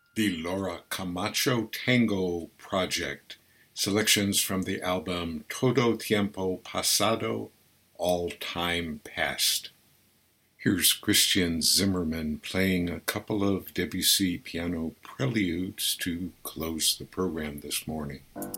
The Laura Camacho Tango Project, selections from the album Todo Tiempo Pasado, All Time Past. Here's Christian Zimmerman playing a couple of Debussy piano preludes to close the program this morning.